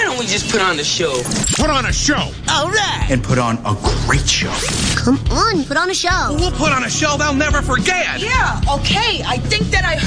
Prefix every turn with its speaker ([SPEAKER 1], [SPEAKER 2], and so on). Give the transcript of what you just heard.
[SPEAKER 1] don't we just put on the show?
[SPEAKER 2] Put on a show.
[SPEAKER 1] All right.
[SPEAKER 3] And put on a great show.
[SPEAKER 4] Come on, put on a show.
[SPEAKER 2] We'll put on a show they'll never forget.
[SPEAKER 5] Yeah, okay. I think that I